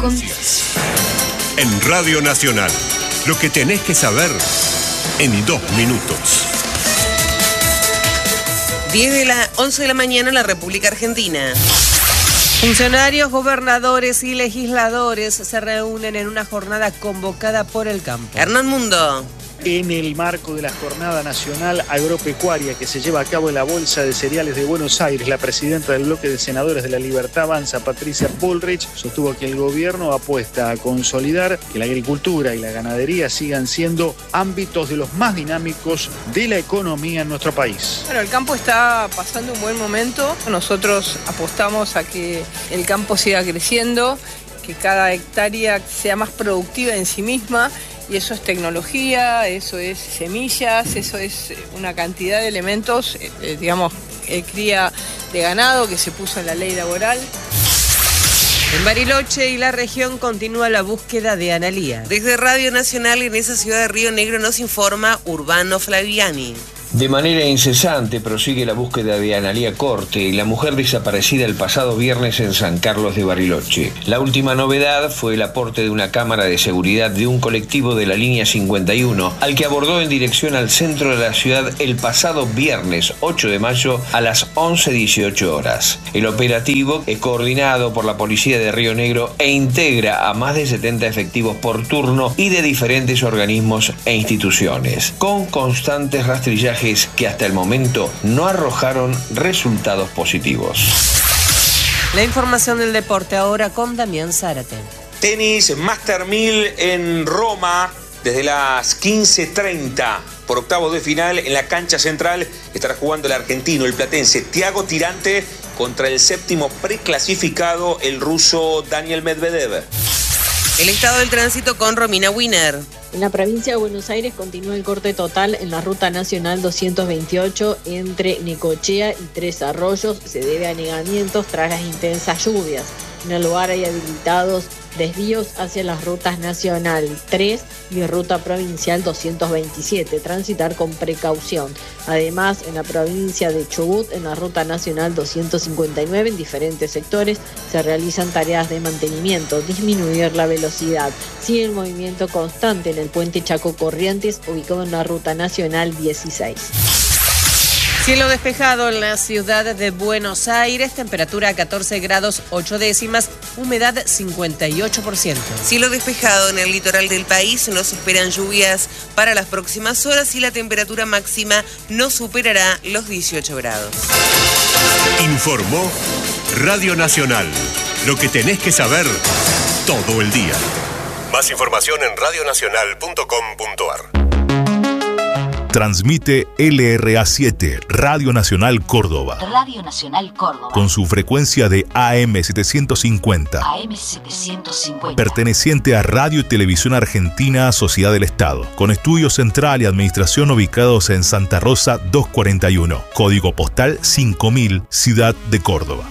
En Radio Nacional, lo que tenés que saber en 2 minutos. 11 de la mañana en la República Argentina. Funcionarios, gobernadores y legisladores se reúnen en una jornada convocada por el campo. Hernán Mundo. En el marco de la Jornada Nacional Agropecuaria que se lleva a cabo en la Bolsa de Cereales de Buenos Aires, la presidenta del bloque de senadores de la Libertad Avanza, Patricia Bullrich, sostuvo que el gobierno apuesta a consolidar que la agricultura y la ganadería sigan siendo ámbitos de los más dinámicos de la economía en nuestro país. Bueno, el campo está pasando un buen momento. Nosotros apostamos a que el campo siga creciendo, que cada hectárea sea más productiva en sí misma. Y eso es tecnología, eso es semillas, eso es una cantidad de elementos, cría de ganado que se puso en la ley laboral. En Bariloche y la región continúa la búsqueda de Analía. Desde Radio Nacional en esa ciudad de Río Negro nos informa Urbano Flaviani. De manera incesante prosigue la búsqueda de Analía Corte, la mujer desaparecida el pasado viernes en San Carlos de Bariloche. La última novedad fue el aporte de una cámara de seguridad de un colectivo de la línea 51, al que abordó en dirección al centro de la ciudad el pasado viernes 8 de mayo a las 11:18 horas. El operativo es coordinado por la policía de Río Negro e integra a más de 70 efectivos por turno y de diferentes organismos e instituciones, con constantes rastrillajes que hasta el momento no arrojaron resultados positivos. La información del deporte ahora con Damián Zárate. Tenis Master 1000 en Roma desde las 15:30. Por octavos de final en la cancha central estará jugando el argentino, el platense Thiago Tirante contra el séptimo preclasificado, el ruso Daniel Medvedev. El estado del tránsito con Romina Wiener. En la provincia de Buenos Aires continúa el corte total en la ruta nacional 228 entre Necochea y Tres Arroyos. Se debe a anegamientos tras las intensas lluvias. En el lugar hay habilitados desvíos hacia las rutas nacional 3 y ruta provincial 227. Transitar con precaución. Además, en la provincia de Chubut, en la ruta nacional 259, en diferentes sectores se realizan tareas de mantenimiento, disminuir la velocidad. Sigue el movimiento constante en el puente Chaco Corrientes, ubicado en la ruta nacional 16. Cielo despejado en la ciudad de Buenos Aires, temperatura 14 grados 8 décimas, humedad 58%. Cielo despejado en el litoral del país, no se esperan lluvias para las próximas horas y la temperatura máxima no superará los 18 grados. Informó Radio Nacional, lo que tenés que saber todo el día. Más información en radionacional.com.ar. Transmite LRA7, Radio Nacional Córdoba. Radio Nacional Córdoba. Con su frecuencia de AM750. AM750. Perteneciente a Radio y Televisión Argentina, Sociedad del Estado. Con estudio central y administración ubicados en Santa Rosa 241. Código postal 5000, Ciudad de Córdoba.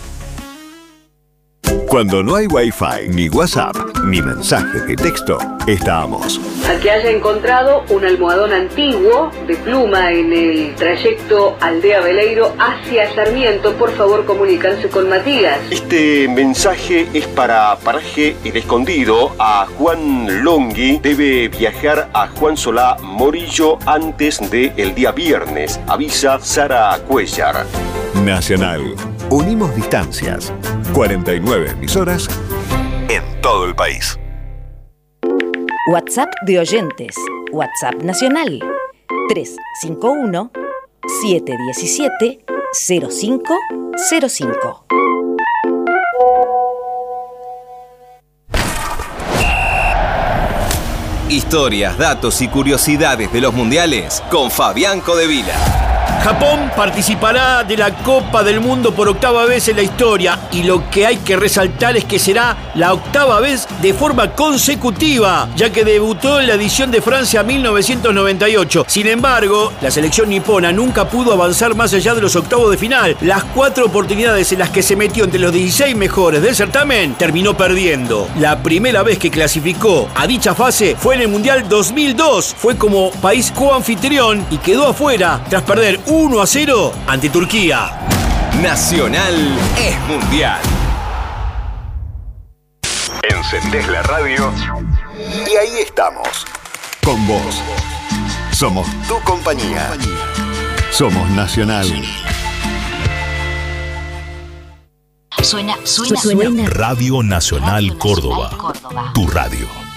Cuando no hay Wi-Fi, ni WhatsApp, ni mensajes de texto, estamos. Al que haya encontrado un almohadón antiguo de pluma en el trayecto Aldea Veleiro hacia Sarmiento, por favor comunicarse con Matías. Este mensaje es para Paraje El Escondido. A Juan Longhi debe viajar a Juan Solá Morillo antes del día viernes. Avisa Sara Cuellar. Nacional. Unimos distancias. 49 emisoras en todo el país. WhatsApp de oyentes. WhatsApp nacional. 351-717-0505. Historias, datos y curiosidades de los mundiales con Fabián Codevila. Japón participará de la Copa del Mundo por octava vez en la historia y lo que hay que resaltar es que será la octava vez de forma consecutiva, ya que debutó en la edición de Francia 1998. Sin embargo, la selección nipona nunca pudo avanzar más allá de los octavos de final. Las 4 oportunidades en las que se metió entre los 16 mejores del certamen terminó perdiendo. La primera vez que clasificó a dicha fase fue en el Mundial 2002. Fue como país coanfitrión y quedó afuera tras perder 1-0 ante Turquía. Nacional es mundial. En Encendés la radio y ahí estamos. Con vos. Somos tu compañía. Somos Nacional. Suena. Radio Nacional Córdoba. Tu radio.